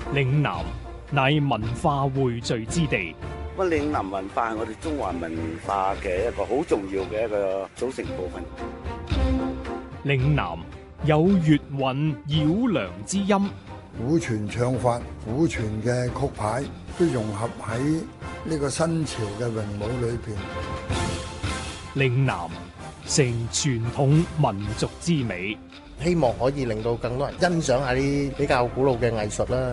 嶺南乃文化匯聚之地。 咁嶺南文化係我哋中華文化嘅一個好重要嘅一個組成部分。 嶺南有粵韻繞梁之音， 古傳唱法、古傳嘅曲牌都融合喺呢個新潮嘅詠舞裏邊。 嶺南成傳統民族之美， 希望可以令到更多人欣賞下啲比較古老嘅藝術啦。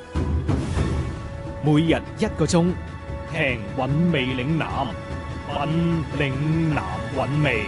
每日1個鐘，聽韻味嶺南，品嶺南韻味。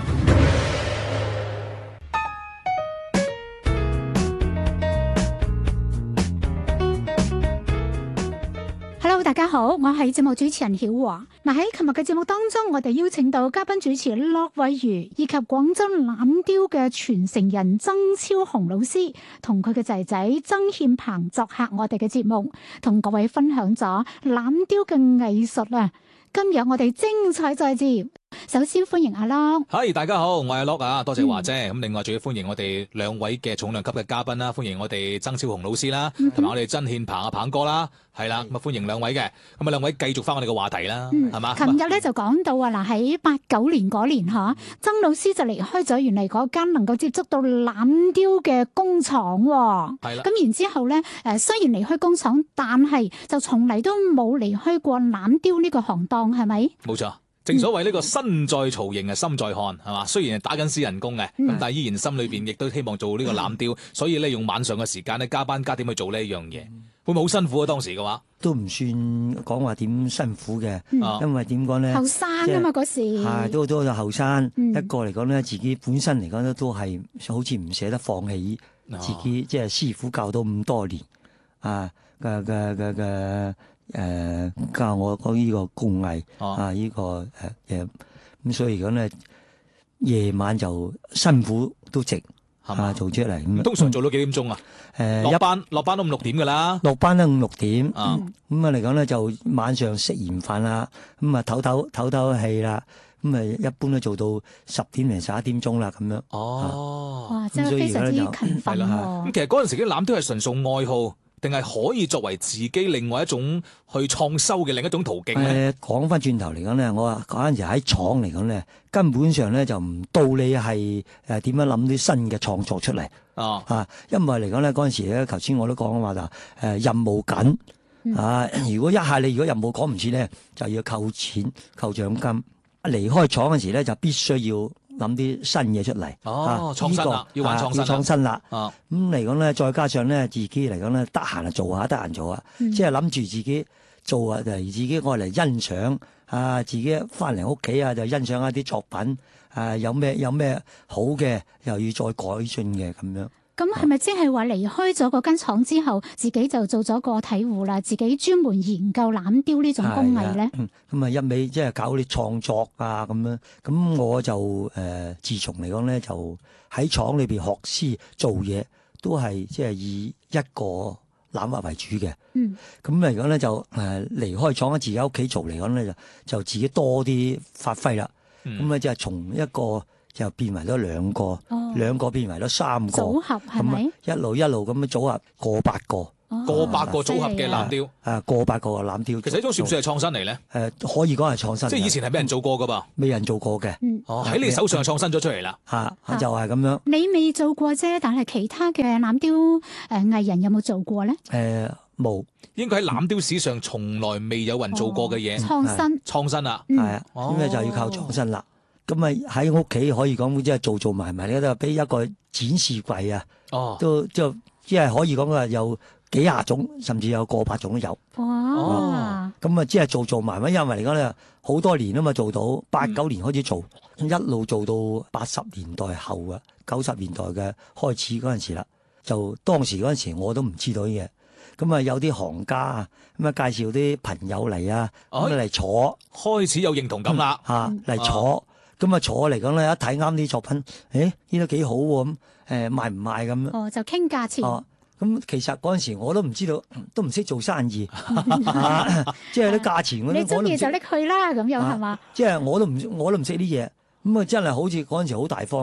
大家好，我係節目主持人曉華。喺琴日嘅節目當中，我哋邀請到嘉賓主持駱惠如以及廣州欖雕嘅傳承人曾超雄老師，同佢嘅仔仔曾憲鵬作客我哋嘅節目，同各位分享咗欖雕嘅藝術啊！今日我哋精彩再接，首先歡迎阿 Lock。 係，大家好，我係 Lock 啊，多謝華姐。咁另外仲要歡迎我哋兩位嘅重量級嘅嘉賓啦，歡迎我哋曾超雄老師啦，同埋我哋曾憲鵬阿鵬哥啦，係啦，咁啊歡迎兩位嘅。咁啊兩位繼續翻我哋嘅話題啦，係嘛？ 琴日咧就講到喺89年嗰年吓，曾老師就離開咗原嚟嗰間能夠接觸到欖雕嘅工廠。係啦。咁然之後咧，雖然離開工廠，但係就從嚟都冇離開過欖雕呢個行當，係咪？ 冇錯。正所謂呢個身在曹營心在漢，係嘛？雖然係打緊私人工嘅，咁但係依然心裏邊亦都希望做呢個欖雕，所以咧用晚上嘅時間咧加班加點去做呢一樣嘢，會唔會好辛苦啊？當時嘅話都唔算講話點辛苦嘅，因為點講咧？ 後生啊嘛嗰時係都後生，一個嚟講咧，自己本身嚟講咧都係好似唔捨得放棄自己，即係師傅教到咁多年教我講呢個工藝呢個咁所以講咧夜晚就辛苦都值做出嚟咁。 通常做到幾點鐘啊？落班都5-6點噶啦， 落班都5-6點。咁啊嚟講咧就晚上食完飯啦，咁啊唞氣啦，咁啊一般都做到10點零11點鐘啦咁樣。 哇，真係非常之勤奮。 咁其實嗰陣時啲欖雕係純屬愛好，定係可以作為自己另外一種去創收嘅另一種途徑咧？ 講翻轉頭嚟講咧，我話嗰陣時喺廠嚟講咧，根本上咧就唔到你係點樣諗啲新嘅創作出嚟因為嚟講咧嗰陣時咧，頭先我都講話就任務緊如果一下你如果任務趕唔切咧，就要扣錢扣獎金。離開廠嗰時咧，就必須要諗啲新嘢出嚟。 創新啦，要玩創新。 要創新啦。咁嚟講咧，再加上咧，自己嚟講咧，得閒就做下，即係諗住自己做自己愛嚟欣賞自己翻嚟屋企就欣賞一啲作品有咩好嘅，又要再改進嘅咁樣。 咁係咪即係話離開咗嗰間廠之後，自己就做咗個體戶啦？自己專門研究欖雕呢種工藝咧？ 咁一味即係搞啲創作咁樣。咁我就自從嚟講咧，就喺廠裏邊學師做嘢，都係即係以一個欖畫為主嘅。咁嚟講咧就離開廠喺自己屋企做嚟講咧，就自己多啲發揮啦。咁即係從一個就變為咗兩個變為咗3個組合，係咪？ 一路咁樣組合過百個組合嘅欖雕， 過百個嘅欖雕。 其實呢種算唔算係創新嚟咧？ 可以講係創新。 即係以前係俾人做過噶噃， 未人做過嘅。 喺你手上創新咗出嚟啦。 就係咁樣。 你未做過啫，但係其他嘅欖雕藝人有冇做過咧？ 冇。 應該喺欖雕史上從來未有人做過嘅嘢。創新啦。 係啊，咁就要靠創新啦。咁喺屋企可以講即係做埋咧，都俾一個展示櫃都即係可以講話有幾廿種，甚至有過百種都有。咁即係做埋，因為嚟講咧好多年啊嘛，做到89年開始做，一路做到80年代後90年代嘅開始嗰陣時啦。就當時嗰陣時我都唔知道啲嘢，咁有啲行家介紹啲朋友嚟咁嚟坐， 開始有認同感啦嚟坐。咁坐嚟講咧，一睇啱啲作品，呢都幾好喎，咁賣唔賣咁樣？ 就傾價錢。 咁其實嗰陣時我都唔知道，都唔識做生意，即係啲價錢嗰啲。 你中意就拎去啦，咁樣係嘛？ 即係我都唔識啲嘢，咁真係好似嗰陣時好大方嘅，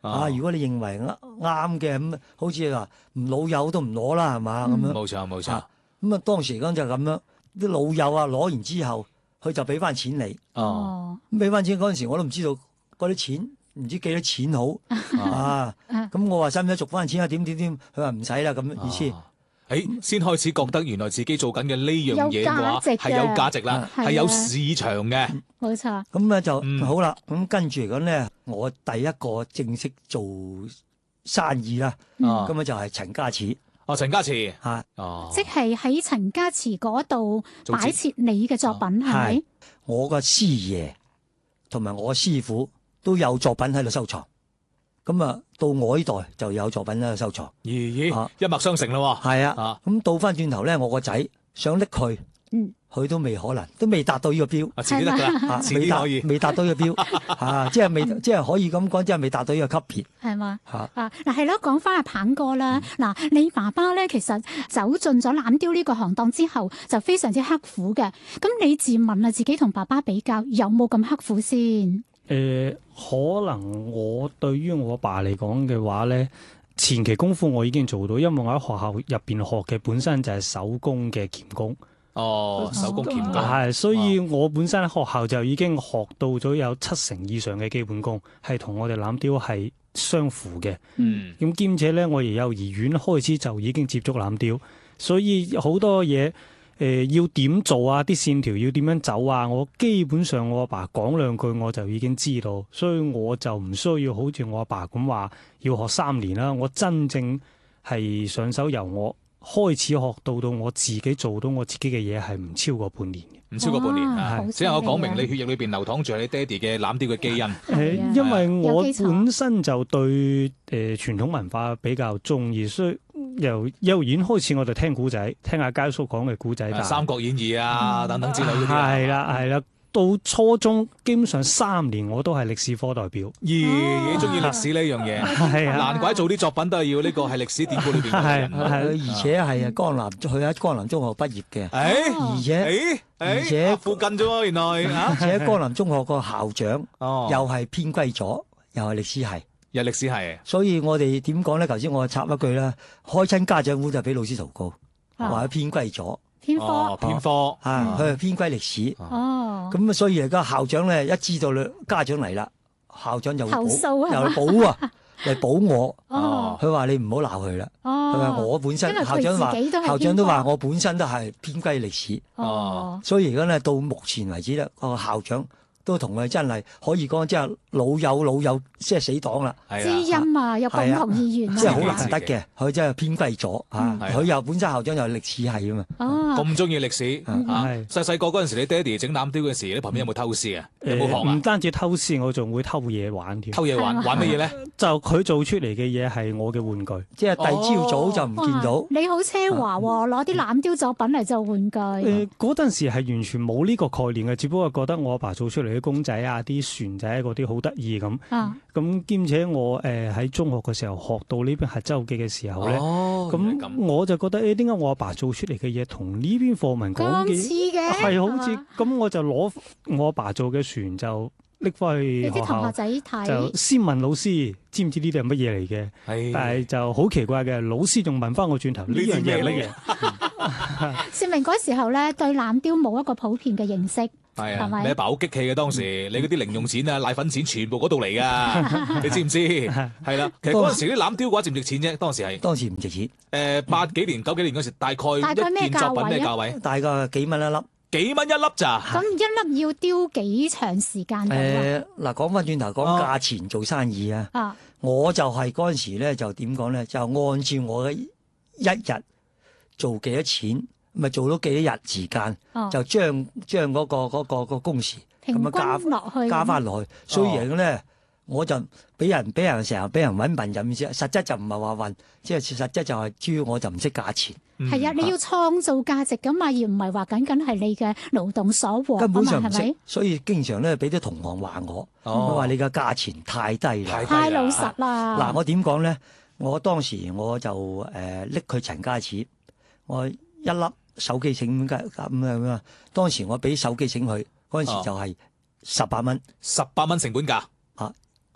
如果你認為啱嘅咁，好似話唔老友都唔攞啦，係嘛咁樣。 冇錯冇錯。 咁啊，當時嚟講就係咁樣，啲老友啊攞完之後，佢就俾翻錢你。咁俾翻錢嗰陣時，我都唔知道嗰啲錢唔知幾多錢好咁我話使唔使續翻錢啊？點？佢話唔使啦，咁意思。 先開始覺得原來自己做緊嘅呢樣嘢嘅話係有價值啦，係有市場嘅。 冇錯。 咁咧就好啦。咁跟住嚟講咧，我第一個正式做生意啦。咁啊就係陳家祠。 陳家祠即係喺陳家祠嗰度擺設你嘅作品，係咪？ 我個師爺同埋我師傅都有作品喺度收藏。咁啊，到我呢代就有作品喺度收藏。 一脈相承咯。 係啊。咁倒翻轉頭咧，我個仔想拎佢，佢都未可能，都未達到呢個標。 遲啲得㗎啦，遲啲可以。 未達到呢個標，即係可以咁講，即係未達到呢個級別。 係嘛？嗱係咯，講翻阿鵬哥啦。嗱，你爸爸咧其實走進咗欖雕呢個行當之後，就非常之刻苦嘅。咁你自問啊，自己同爸爸比較，有冇咁刻苦先？ 可能我對於我爸嚟講嘅話咧，前期功夫我已經做到，因為我喺學校入邊學嘅本身就係手工嘅鉗工。 手工鉗工係，所以我本身喺學校就已經學到咗有70%以上嘅基本功，係同我哋欖雕係相符嘅。咁兼且咧，我由幼兒園開始就已經接觸欖雕，所以好多嘢。要點做啊？啲線條要點樣走啊？我基本上我阿爸講兩句我就已經知道，所以我就唔需要好似我阿爸咁話要學3年啦。我真正係上手由我開始學到我自己做到我自己嘅嘢係唔超過半年嘅， 唔超過半年。只係我講明你血液裏邊流淌住你爹哋嘅欖雕嘅基因。 因為我本身就對傳統文化比較中意，所以由幼兒園開始我就聽古仔，聽阿佳叔講嘅古仔， 三國演義啊等等之類嗰啲。 係啦。到初中基本上3年我都係歷史科代表。 中意歷史呢樣嘢，難怪做啲作品都係要呢個係歷史典故裏邊嘅人。 而且係佢喺江南中學畢業嘅。而且附近啫喎，原來。 而且江南中學個校長又係偏歸咗，又係歷史系。 有歷史系。 所以我哋點講咧？頭先我插一句啦，開親家長會就俾老師禱告，話佢偏歸咗。 偏科， 佢係偏歸歷史。咁所以而家校長咧一知道家長嚟啦，校長就會又保我。佢話你唔好鬧佢啦。佢話我本身校長都話我本身都係偏歸歷史。所以而家咧到目前為止咧，個校長都同佢真係可以講，即係老友，即係死黨啦。 知音啊，有共同意願啊， 即係好難得嘅。佢真係偏歸咗佢又本身校長又係歷史系啊嘛。 咁中意歷史細個嗰陣時，你爹哋整欖雕嘅時，你旁邊有冇偷師啊？有冇學啊？ 唔單止偷師，我仲會偷嘢玩添。 偷嘢玩乜嘢咧？ 就佢做出嚟嘅嘢係我嘅玩具， 即係第二朝早就唔見到。 你好奢華喎，攞啲欖雕作品嚟做玩具。 嗰陣時係完全冇呢個概念嘅，只不過覺得我阿爸做出嚟啲公仔啊、啲船仔嗰啲好得意咁。咁兼且我喺中學嘅時候學到呢邊係周記嘅時候咧，咁我就覺得點解我阿爸做出嚟嘅嘢同呢邊課文講嘅係好似咁，我就攞我阿爸做嘅船就拎翻去學校， 啲同學仔睇， 就先問老師知唔知呢啲係乜嘢嚟嘅？但係就好奇怪嘅，老師仲問翻我轉頭呢樣嘢係乜嘢？ 說明嗰時候咧對欖雕冇一個普遍嘅認識。 係咪？你阿爸好激氣嘅當時，你嗰啲零用錢啊、奶粉錢全部嗰度嚟噶，你知唔知？係啦，其實嗰陣時啲欖雕嘅話值唔值錢啫？當時唔值錢。80幾年、90幾年嗰時，大概一件作品咩價位？ 大概幾蚊一粒。 幾蚊一粒咋？ 咁一粒要雕幾長時間？ 嗱，講翻轉頭講價錢做生意啊。我就係嗰陣時咧，就點講咧？就按照我嘅一日做幾多錢。咪做咗幾多日時間，就將嗰個工時咁樣加翻落去。所以嚟講咧，我就俾人成日俾人揾問咁意思，實質就唔係話問，即係實質就係主要我就唔識價錢。 係啊，你要創造價值咁嘛，而唔係話僅係你嘅勞動所獲。 根本上唔識， 係咪？ 所以經常咧俾啲同行話我話你嘅價錢太低啦， 太老實啦。 嗱，我點講咧？我當時我就拎佢陳家祠，我一粒手機繩咁樣，當時我俾手機繩佢嗰陣時就係18蚊，18 蚊成本價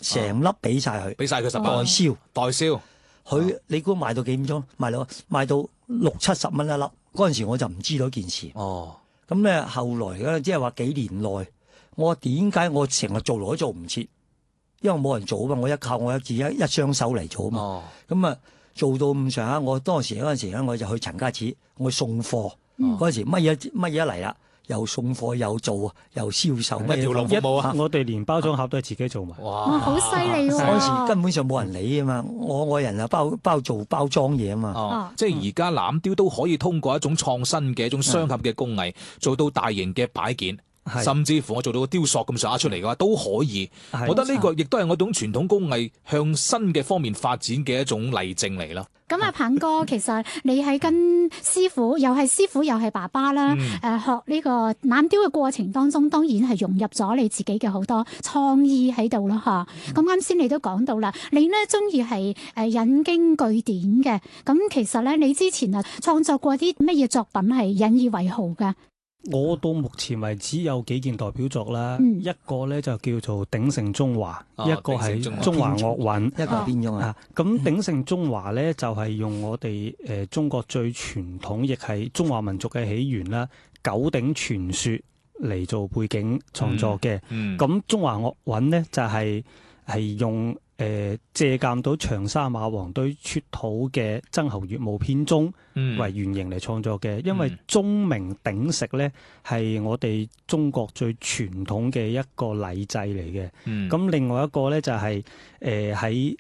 成粒俾晒佢， 俾晒佢10 蚊代銷。 佢你估賣到幾點鐘？賣到60-70蚊一粒。嗰陣時我就唔知道件事。咁咧後來咧，即係話幾年內，我點解我成日做來都做唔切？因為冇人做啊嘛，我靠我自己一雙手嚟做啊嘛。咁啊做到咁上下，我當時嗰陣時咧，我就去陳家祠，我送貨。嗰陣時乜嘢一嚟啦，又送貨又做又銷售， 一條龍服務啊！ 我哋連包裝盒都係自己做埋。 哇，好犀利喎！ 嗰陣時根本上冇人理啊嘛，我人啊做包裝嘢啊嘛。 即係而家欖雕都可以通過一種創新嘅一種雙合嘅工藝，做到大型嘅擺件。甚至乎我做到個雕塑咁上下出嚟嘅話都可以，我覺得呢個亦都係我種傳統工藝向新嘅方面發展嘅一種例證嚟啦。 咁阿鵬哥，其實你喺跟師傅又係爸爸啦，學呢個欖雕嘅過程當中，當然係融入咗你自己嘅好多創意喺度啦嚇。咁啱先你都講到啦，你呢中意係引經據典嘅，咁其實咧你之前啊創作過啲乜嘢作品係引以為豪嘅？ 我到目前為止有幾件代表作啦，一個咧就叫做鼎盛中華，一個係中華樂韻， 一個係邊種啊？ 咁鼎盛中華咧就係用我哋中國最傳統，亦係中華民族嘅起源啦，九鼎傳說嚟做背景創作嘅。咁中華樂韻咧就係用借鑑到長沙馬王堆出土嘅曾侯乙墓編鐘為原型嚟創作嘅，因為鐘鳴鼎食咧係我哋中國最傳統嘅一個禮制嚟嘅。咁另外一個咧就係喺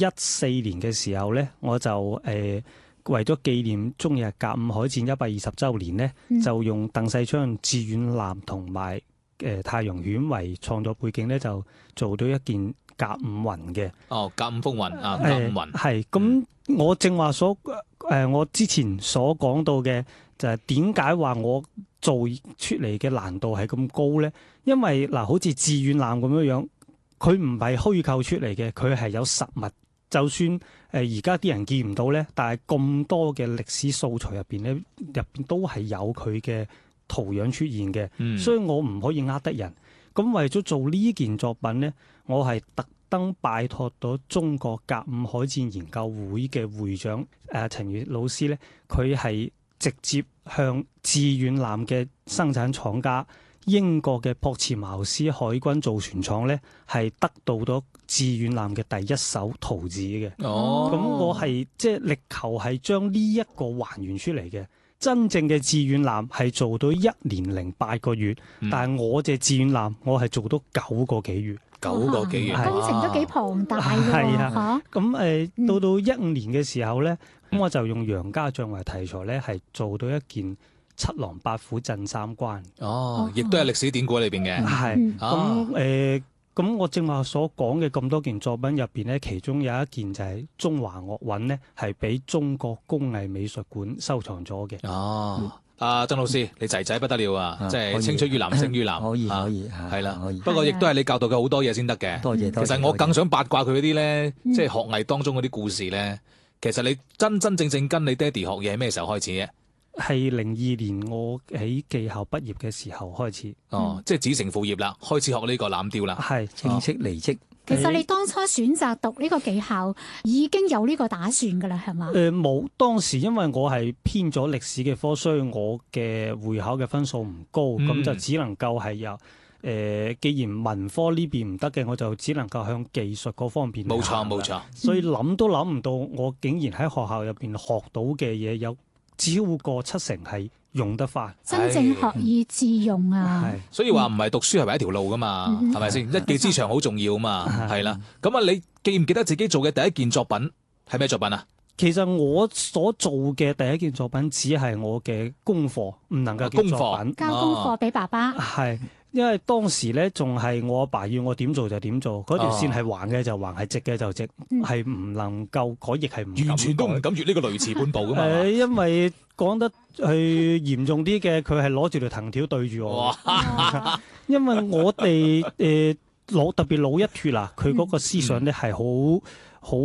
14年嘅時候咧，我就為咗紀念中日甲午海戰120週年咧，就用鄧世昌致遠艦同埋太陽犬為創作背景咧，就做到一件甲午雲嘅。 甲午風雲啊，甲午雲係咁。我正話我之前所講到嘅就係點解話我做出嚟嘅難度係咁高咧？因為好似致遠艦咁樣，佢唔係虛構出嚟嘅，佢係有實物。就算而家啲人見唔到咧，但係咁多嘅歷史素材入邊咧，入邊都係有佢嘅圖樣出現嘅。所以我唔可以呃得人。咁為咗做呢件作品咧，我係特登拜託到中國甲午海戰研究會嘅會長陳月老師咧，佢係直接向致遠艦嘅生產廠家英國嘅樸茨茅斯海軍造船廠咧，係得到咗致遠艦嘅第一手圖紙嘅。咁我係即係力求係將呢一個還原出嚟嘅。真正嘅致遠艦係做到1年零8個月，但係我隻致遠艦我係做到9個幾月。 9個幾月， 工程都幾龐大㗎喎。 咁到15年嘅時候咧，咁我就用楊家將為題材咧，係做到一件7狼8虎鎮3關。 亦都係歷史典故裏邊嘅。 係咁我正話所講嘅咁多件作品入邊咧，其中有一件就係中華樂韻咧，係俾中國工藝美術館收藏咗嘅。 阿曾老師，你仔仔不得了啊！即係青出於藍勝於藍。 可以， 係啦。不過亦都係你教導佢好多嘢先得嘅。 多謝。 其實我更想八卦佢嗰啲咧，即係學藝當中嗰啲故事咧。其實你真正跟你爹哋學嘢係咩時候開始嘅？ 係02年我喺技校畢業嘅時候開始。 即係子承父業啦，開始學呢個欖雕啦。 係正式離職。 其實你當初選擇讀呢個技校已經有呢個打算㗎啦，係嘛？ 冇，當時因為我係偏咗歷史嘅科，所以我嘅會考嘅分數唔高，咁就只能夠係由既然文科呢邊唔得嘅，我就只能夠向技術嗰方面。 冇錯。 所以諗都諗唔到，我竟然喺學校入邊學到嘅嘢有超過70%係用得翻， 真正學以致用啊！ 所以話唔係讀書係咪一條路噶嘛？係咪先？一技之長好重要啊嘛！係啦，咁啊，你記唔記得自己做嘅第一件作品係咩作品啊？ 其實我所做嘅第一件作品只係我嘅功課，唔能夠叫作品。 交功課俾爸爸。 係。因為當時咧仲係我阿爸要我點做就點做，嗰條線係橫嘅就橫，係直嘅就直，係唔能夠改，亦係唔完全都唔敢越呢個雷池半步噶嘛。 因為講得去嚴重啲嘅，佢係攞住條藤條對住我。因為我哋特別老一脱啦，佢嗰個思想咧係好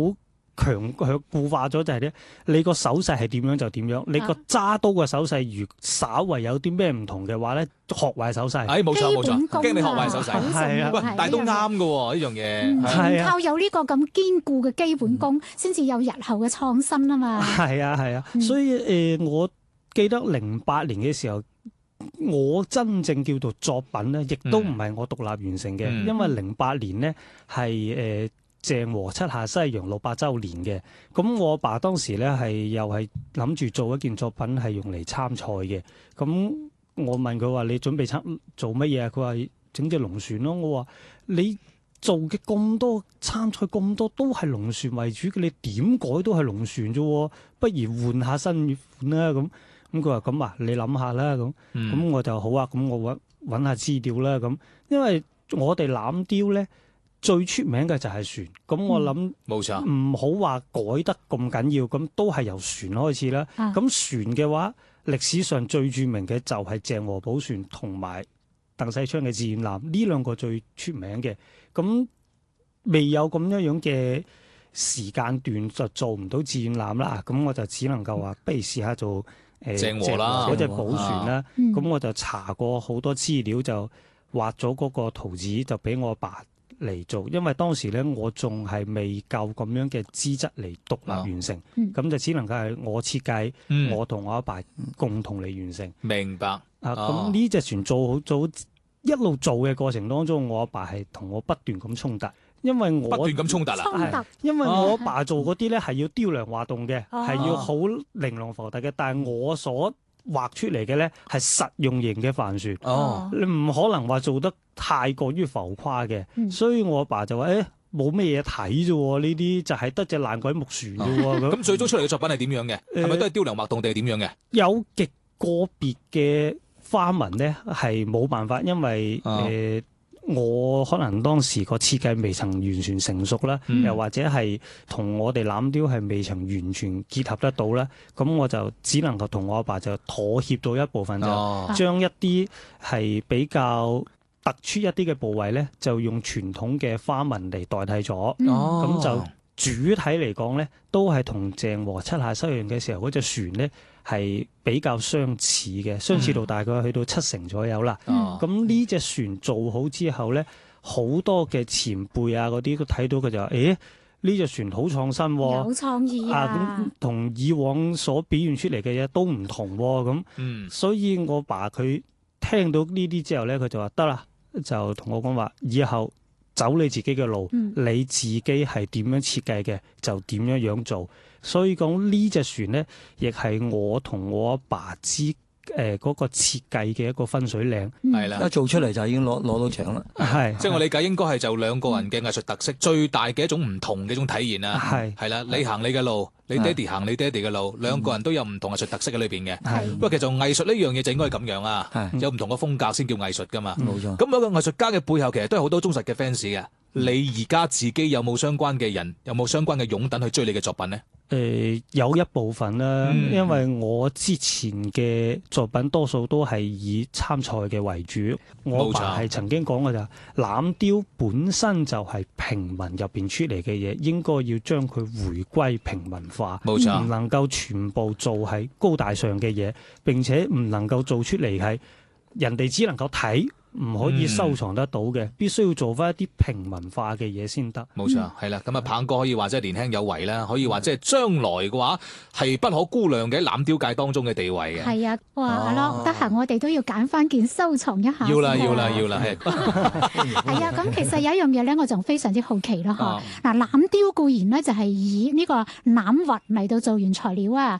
強固化咗，就係咧，你個手勢係點樣就點樣，你個揸刀嘅手勢如稍為有啲咩唔同嘅話咧，學壞手勢。 冇錯冇錯，驚你學壞手勢。 係啊， 喂，但係都啱嘅喎呢樣嘢。 係啊， 靠有呢個咁堅固嘅基本功，先至有日後嘅創新啊嘛。 係啊，所以我記得08年嘅時候，我真正叫做作品咧，亦都唔係我獨立完成嘅，因為08年咧係鄭和七下西洋600週年嘅，咁我阿爸當時咧又係諗住做一件作品係用嚟參賽嘅，咁我問佢話：你準備做乜嘢啊？佢話整隻龍船咯。我話你做嘅咁多參賽咁多都係龍船為主嘅，你點改都係龍船啫，不如換下新款啦咁。咁佢話咁啊，你諗下啦咁。咁我就好啊，咁我揾下資料啦咁，因為我哋欖雕咧。最出名嘅就係船，咁我諗冇錯， 唔好話改得咁緊要，咁都係由船開始啦。咁船嘅話，歷史上最著名嘅就係鄭和寶船同埋鄧世昌嘅致遠艦，呢兩個最出名嘅。咁未有咁樣嘅時間段就做唔到致遠艦啦，咁我就只能夠話，不如試下做鄭和啦， 嗰隻寶船啦。咁我就查過好多資料，就畫咗嗰個圖紙，就俾我爸嚟做，因為當時咧我仲係未夠咁樣嘅資質嚟獨立完成，咁就只能夠係我設計，我同我阿爸共同嚟完成。 明白。 咁呢隻船做一路做嘅過程當中，我阿爸係同我不斷咁衝突，因為我不斷咁衝突啦。 因為我阿爸做嗰啲咧係要雕梁畫棟嘅，係要好玲瓏浮凸嘅，但係我所畫出嚟嘅咧係實用型嘅帆船，你唔可能話做得太過於浮誇嘅，所以我阿爸就話：冇咩嘢睇啫喎，呢啲就係得隻爛鬼木船啫喎。 咁最終出嚟嘅作品係點樣嘅？係咪都係雕梁畫棟定係點樣嘅？ 有極個別嘅花紋咧係冇辦法，因為我可能當時個設計未曾完全成熟啦，又或者係同我哋欖雕係未曾完全結合得到啦，咁我就只能夠同我阿爸就妥協到一部分，就將一啲係比較突出一啲嘅部位咧，就用傳統嘅花紋嚟代替咗，咁就主體嚟講咧，都係同鄭和七下西洋嘅時候嗰隻船咧係比較相似嘅，相似度大概去到70%左右啦。咁呢隻船做好之後咧，好多嘅前輩啊嗰啲都睇到佢就話：呢隻船好創新喎， 有創意啊！ 咁同以往所表現出嚟嘅嘢都唔同喎。咁，所以我爸佢聽到呢啲之後咧，佢就話得啦，就同我講話，以後走你自己嘅路，你自己係點樣設計嘅就點樣做。所以講呢隻船咧，亦係我同我阿爸之嗰個設計嘅一個分水嶺， 係啦， 一做出嚟就已經攞到獎啦。 係， 即係我理解應該係就兩個人嘅藝術特色最大嘅一種唔同嘅一種體現啦。係啦，你行你嘅路，你爹哋行你爹哋嘅路，兩個人都有唔同藝術特色喺裏邊嘅。不過其實藝術呢樣嘢就應該係咁樣啊，有唔同嘅風格先叫藝術噶嘛。冇錯。咁有個藝術家嘅背後其實都係好多忠實嘅 fans 嘅。你而家自己有冇相關嘅人，有冇相關嘅擁躉去追你嘅作品呢？ 有一部分啦，因為我之前嘅作品多數都係以參賽嘅為主。我爸係曾經講過就係，欖雕本身就係平民入邊出嚟嘅嘢，應該要將佢回歸平民化。冇錯，唔能夠全部做係高大上嘅嘢，並且唔能夠做出嚟係人哋只能夠睇，唔可以收藏得到嘅，必須要做翻一啲平民化嘅嘢先得。 冇錯，係啦。咁啊，鵬哥可以話即係年輕有為啦，可以話即係將來嘅話係不可估量嘅喺欖雕界當中嘅地位嘅。 係啊，哇！得閒我哋都要揀翻件收藏一下。 要啦，係。 係啊，咁其實有一樣嘢咧，我就非常之好奇啦，嗬。嗱，欖雕固然咧就係以呢個欖核嚟到做原材料啊，